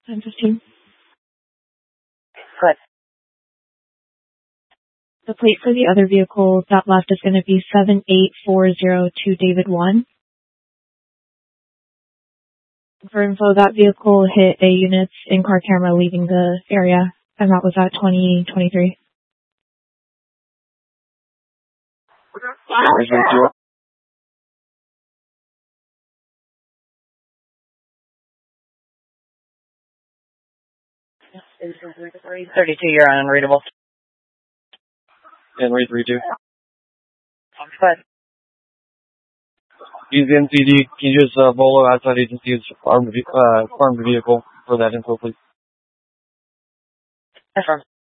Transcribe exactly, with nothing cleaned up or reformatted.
ten fifteen. Good. The plate for the other vehicle that left is going to be seven eight four zero two David one. For info, that vehicle hit a unit's in-car camera leaving the area, and that was at twenty twenty-three. thirty-two, you're on unreadable. And rate three two. Good. Use the N C D. Can you just uh, Volo outside agency's armed, uh, armed vehicle for that info, please? Affirm.